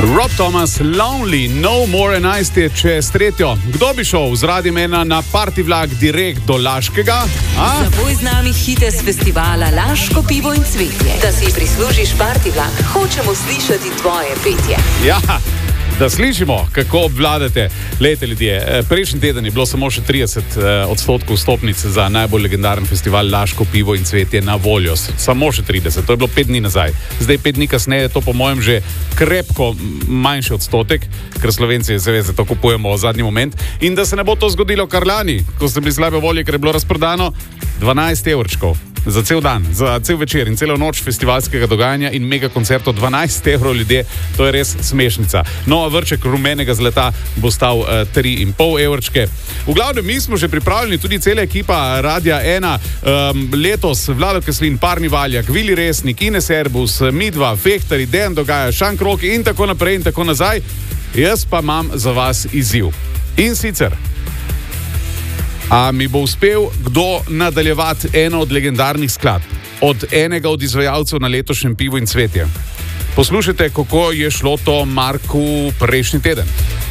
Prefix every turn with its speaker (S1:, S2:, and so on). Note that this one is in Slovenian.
S1: Rob Thomas, Lonely, No More 11 je čez tretjo. Kdo bi šel z Radiem 1 na party vlak direkt do Laškega?
S2: Zaboj z nami hite z festivala Laško pivo in cvetje. Da si prislužiš party vlak, hočemo slišati tvoje petje.
S1: Ja, da slišimo, kako obvladate. Lejte, ljudje, prejšnji teden je bilo samo še 30% vstopnic za najbolj legendaren festival Laško pivo in cvetje na voljo. Samo še 30, to je bilo 5 dni nazaj. Zdaj 5 dni kasneje je to po mojem že krepko manjši odstotek, ker Slovenci seveda to kupujemo v zadnji moment. In da se ne bo to zgodilo kar lani, ko ste bili slabe volje, ker je bilo razprodano 12 evrčkov. Za cel dan, za cel večer in celo noč festivalskega dogajanja in mega koncertov 12 evrov ljudje, to je res smešnica. No, vrček rumenega zlata bo stal 3,5 evrčke. V glavnem, mi smo že pripravljeni, tudi cela ekipa Radia 1, letos Vlado Kreslin, Parni Valjak, Vili Resnik, Ines Erbus, Midva, Fehtari, Dejan Dogaja, Šank Roki in tako naprej in tako nazaj. Jaz pa imam za vas izziv. In sicer, a mi bo uspel kdo nadaljevati eno od legendarnih skladb od enega od izvajalcev na letošnjem Pivu in cvetje? Poslušajte, kako je šlo to Marku prejšnji teden.